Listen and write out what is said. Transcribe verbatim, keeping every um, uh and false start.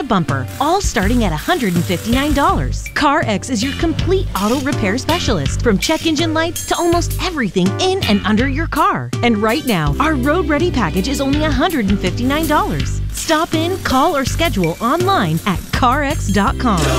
bumper, all starting at one hundred fifty-nine dollars. CarX is your complete auto repair specialist, from check engine lights to almost everything in and under your car. And right now, our Road Ready package is only one hundred fifty-nine dollars. Stop in, call, or schedule online at car x dot com.